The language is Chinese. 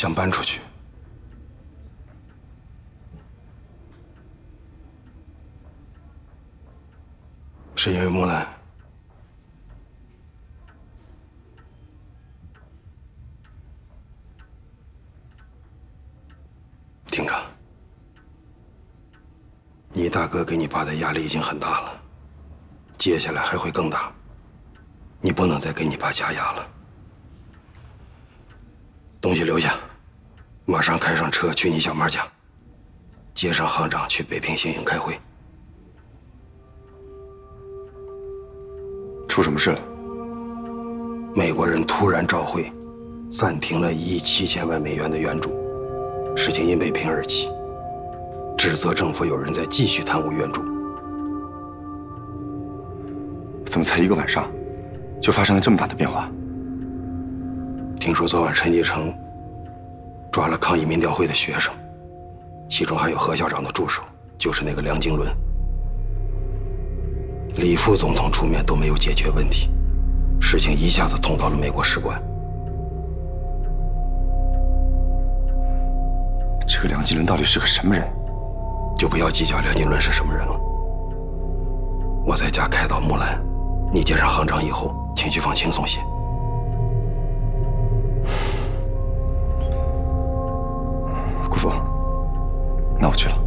想搬出去。是因为木兰。听着，你大哥给你爸的压力已经很大了，接下来还会更大。你不能再给你爸加压了。东西留下，马上开上车去你小妈家，接上行长去北平行营开会。 出什么事了？ 美国人突然召会，暂停了1亿7000万美元的援助，事情因北平而起，指责政府有人在继续贪污援助。 怎么才1个晚上，就发生了这么大的变化？ 听说昨晚陈继承抓了抗议民调会的学生，其中还有何校长的助手，就是那个梁经纶。李副总统出面都没有解决问题，事情一下子捅到了美国使馆。 这个梁经纶到底是个什么人？ 就不要计较梁经纶是什么人了。我在家开导木兰，你见上行长以后，情绪放轻松些。 姑父，那我去了。